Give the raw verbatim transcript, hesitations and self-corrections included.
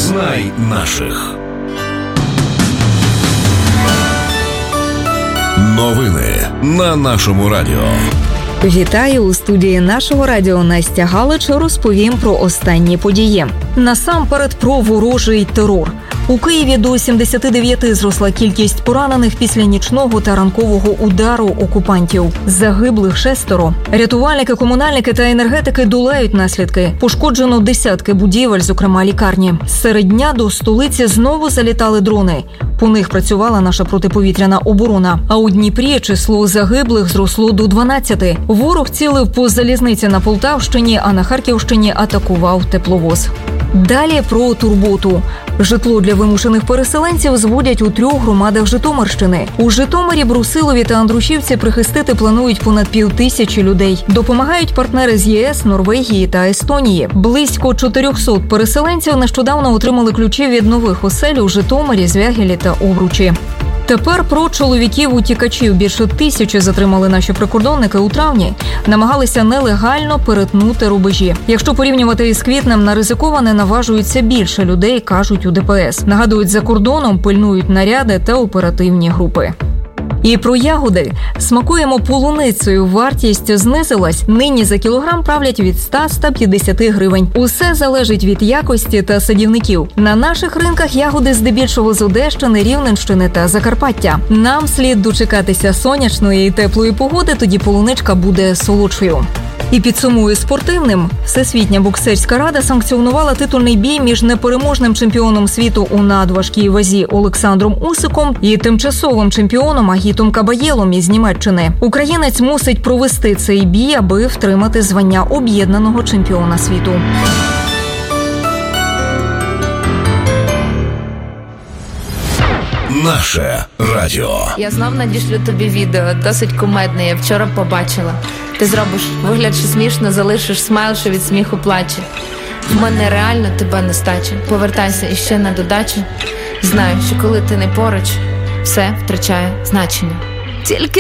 Знай наших. Новини на нашому радіо. Вітаю, у студії нашого радіо Настя Галич. Розповім про останні події. Насамперед про ворожий терор. У Києві до сімдесят дев'ять зросла кількість поранених після нічного та ранкового удару окупантів. Загиблих шестеро. Рятувальники, комунальники та енергетики долають наслідки. Пошкоджено десятки будівель, зокрема лікарні. Серед дня до столиці знову залітали дрони. По них працювала наша протиповітряна оборона. А у Дніпрі число загиблих зросло до дванадцяти. Ворог цілив по залізниці на Полтавщині, а на Харківщині атакував тепловоз. Далі про турботу. Житло для вимушених переселенців зводять у трьох громадах Житомирщини. У Житомирі, Брусилові та Андрушівці прихистити планують понад півтисячі людей. Допомагають партнери з ЄС, Норвегії та Естонії. Близько чотирьохсот переселенців нещодавно отримали ключі від нових осель у Житомирі, Звягелі та Овручі. Тепер про чоловіків-утікачів. Більше тисячі затримали наші прикордонники у травні. Намагалися нелегально перетнути рубежі. Якщо порівнювати із квітнем, на ризиковане наважуються більше людей, кажуть у ДПС. Нагадують, за кордоном пильнують наряди та оперативні групи. І про ягоди. Смакуємо полуницею. Вартість знизилась. Нині за кілограм правлять від ста до ста п'ятдесяти гривень. Усе залежить від якості та садівників. На наших ринках ягоди здебільшого з Одещини, Рівненщини та Закарпаття. Нам слід дочекатися сонячної і теплої погоди, тоді полуничка буде солодшою. І підсумую спортивним. Всесвітня боксерська рада санкціонувала титульний бій між непереможним чемпіоном світу у надважкій вазі Олександром Усиком і тимчасовим чемпіоном Агітом Кабаєлом із Німеччини. Українець мусить провести цей бій, аби втримати звання об'єднаного чемпіона світу. Наше радіо. Я знов надішлю тобі відео, досить кумедне, я вчора побачила. Ти зробиш вигляд, що смішно, залишиш смайл, що від сміху плаче. В мене реально тебе нестача. Повертайся іще на додачу. Знаю, що коли ти не поруч, все втрачає значення. Тільки